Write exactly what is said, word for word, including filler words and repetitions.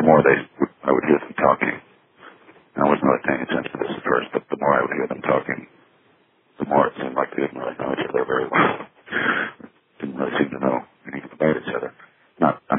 more they, I would hear them talking. I wasn't really paying attention to this at first, but the more I would hear them talking, the more it seemed like they didn't really know each other very well.